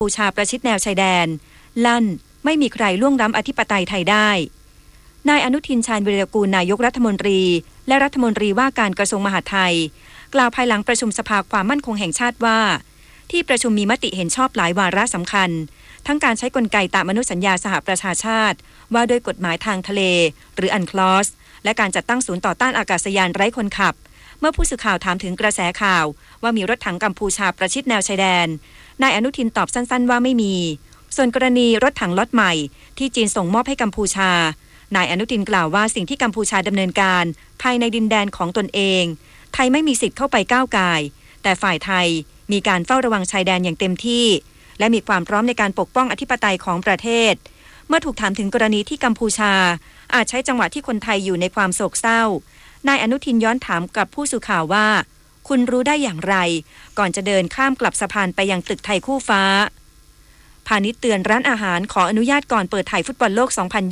กัมพูชาประชิดแนวชายแดนลั่นไม่มีใครล่วงล้ำอธิปไตยไทยได้นายอนุทินชาญวีรกูลนายกรัฐมนตรีและรัฐมนตรีว่าการกระทรวงมหาดไทยกล่าวภายหลังประชุมสภาความมั่นคงแห่งชาติว่าที่ประชุมมีมติเห็นชอบหลายวาระสำคัญทั้งการใช้กลไกตามอนุสัญญาสหประชาชาติว่าด้วยกฎหมายทางทะเลหรือUNCLOSและการจัดตั้งศูนย์ต่อต้านอากาศยานไร้คนขับเมื่อผู้สื่อข่าวถามถึงกระแสข่าวว่ามีรถถังกัมพูชาประชิดแนวชายแดนนายอนุทินตอบสั้นๆว่าไม่มีส่วนกรณีรถถังล็อตใหม่ที่จีนส่งมอบให้กัมพูชานายอนุทินกล่าวว่าสิ่งที่กัมพูชาดำเนินการภายในดินแดนของตนเองไทยไม่มีสิทธิ์เข้าไปก้าวก่ายแต่ฝ่ายไทยมีการเฝ้าระวังชายแดนอย่างเต็มที่และมีความพร้อมในการปกป้องอธิปไตยของประเทศเมื่อถูกถามถึงกรณีที่กัมพูชาอาจใช้จังหวะที่คนไทยอยู่ในความโศกเศร้านายอนุทินย้อนถามกับผู้สื่อข่าวว่าคุณรู้ได้อย่างไรก่อนจะเดินข้ามกลับสะพานไปยังตึกไทยคู่ฟ้าพาณิชย์เตือนร้านอาหารขออนุญาตก่อนเปิดถ่ายฟุตบอลโลก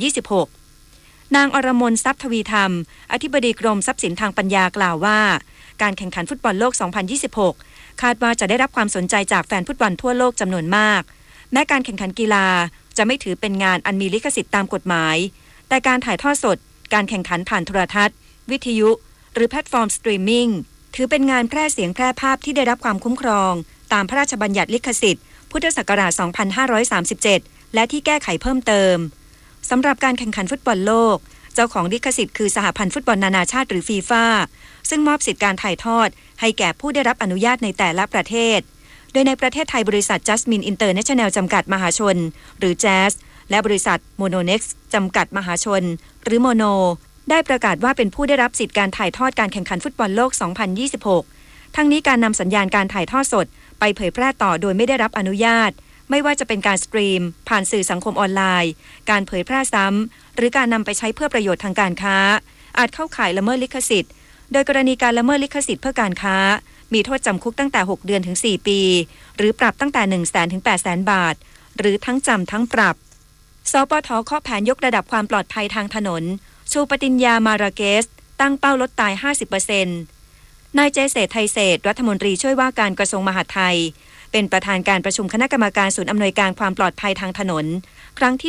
2026 นางอรมนทรัพย์ทวีธรรมอธิบดีกรมทรัพย์สินทางปัญญากล่าวว่าการแข่งขันฟุตบอลโลก 2026 คาดว่าจะได้รับความสนใจจากแฟนฟุตบอลทั่วโลกจำนวนมากแม้การแข่งขันกีฬาจะไม่ถือเป็นงานอันมีลิขสิทธิ์ตามกฎหมายแต่การถ่ายทอดสดการแข่งขันผ่านโทรทัศน์วิทยุหรือแพลตฟอร์มสตรีมมิ่งถือเป็นงานแพร่เสียงแพร่ภาพที่ได้รับความคุ้มครองตามพระราชบัญญัติลิขสิทธิ์พุทธศักราช 2537 และที่แก้ไขเพิ่มเติมสำหรับการแข่งขันฟุตบอลโลกเจ้าของลิขสิทธิ์คือสหพันธ์ฟุตบอลนานาชาติหรือฟีฟ่าซึ่งมอบสิทธิการถ่ายทอดให้แก่ผู้ได้รับอนุญาตในแต่ละประเทศโดยในประเทศไทยบริษัท Jasmine International จำกัดมหาชนหรือ Jazz และบริษัท Mononex จำกัดมหาชนหรือ Mono ได้ประกาศว่าเป็นผู้ได้รับสิทธิการถ่ายทอดการแข่งขันฟุตบอลโลก 2026 ทั้งนี้การนำสัญญาณการถ่ายทอดสดไปเผยแพร่ต่อโดยไม่ได้รับอนุญาตไม่ว่าจะเป็นการสตรีมผ่านสื่อสังคมออนไลน์การเผยแพร่ซ้ำหรือการนำไปใช้เพื่อประโยชน์ทางการค้าอาจเข้าข่ายละเมิดลิขสิทธิ์โดยกรณีการละเมิดลิขสิทธิ์เพื่อการค้ามีโทษจำคุกตั้งแต่6เดือนถึง4ปีหรือปรับตั้งแต่ 100,000 ถึง 800,000 บาทหรือทั้งจำทั้งปรับสปท.เคาะแผนยกระดับความปลอดภัยทางถนนชูปฏิญญามาราเกสตั้งเป้าลดตาย 50% นายเจเศรษฐ์ไทยเศรษฐ์รัฐมนตรีช่วยว่าการกระทรวงมหาดไทยเป็นประธานการประชุมคณะกรรมการศูนย์อำนวยการความปลอดภัยทางถนนครั้งที่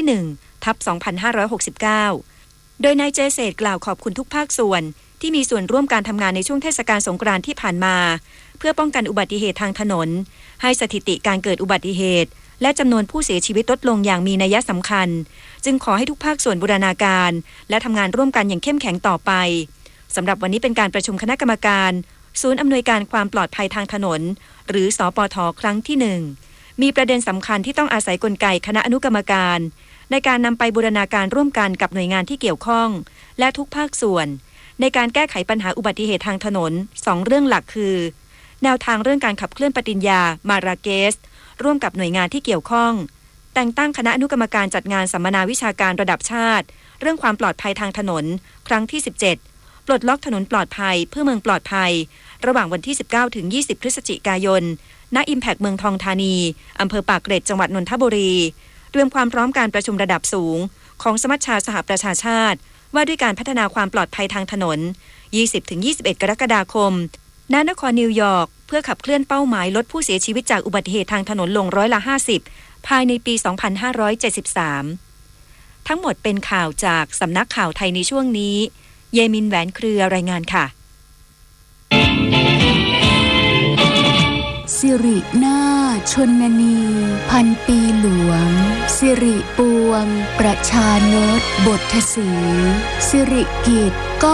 1/2569 โดยนายเจเศรษฐ์กล่าวขอบคุณทุกภาคส่วนที่มีส่วนร่วมการทำงานในช่วงเทศกาลสงกรานต์ที่ผ่านมาเพื่อป้องกันอุบัติเหตุทางถนนให้สถิติการเกิดอุบัติเหตุและจำนวนผู้เสียชีวิตลดลงอย่างมีนัยสำคัญจึงขอให้ทุกภาคส่วนบูรณาการและทำงานร่วมกันอย่างเข้มแข็งต่อไปสำหรับวันนี้เป็นการประชุมคณะกรรมการศูนย์อำนวยการความปลอดภัยทางถนนหรือสปท.ครั้งที่ 1มีประเด็นสำคัญที่ต้องอาศัยกลไกคณะอนุกรรมการในการนำไปบูรณาการร่วมกันกับหน่วยงานที่เกี่ยวข้องและทุกภาคส่วนในการแก้ไขปัญหาอุบัติเหตุทางถนน2เรื่องหลักคือแนวทางเรื่องการขับเคลื่อนปฏิญญามาราเกสร่วมกับหน่วยงานที่เกี่ยวข้องแต่งตั้งคณะอนุกรรมการจัดงานสัมมนาวิชาการระดับชาติเรื่องความปลอดภัยทางถนนครั้งที่ 17ปลดล็อกถนนปลอดภัยเพื่อเมืองปลอดภัยระหว่างวันที่ 19 ถึง 20 พฤศจิกายนณ Impact เมืองทองธานีอำเภอปากเกร็ดจังหวัดนนทบุรีเตรียมความพร้อมการประชุมระดับสูงของสมัชชาสหประชาชาติว่าด้วยการพัฒนาความปลอดภัยทางถนน 20-21 กรกฎาคมณนครนิวยอร์กเพื่อขับเคลื่อนเป้าหมายลดผู้เสียชีวิตจากอุบัติเหตุทางถนนลง50%ภายในปี 2573 ทั้งหมดเป็นข่าวจากสำนักข่าวไทยในช่วงนี้เยมินแหวนเครือรายงานค่ะสิรินาถชนนีพันปีหลวงสิริปวงประชานตบทสีสิริกิจ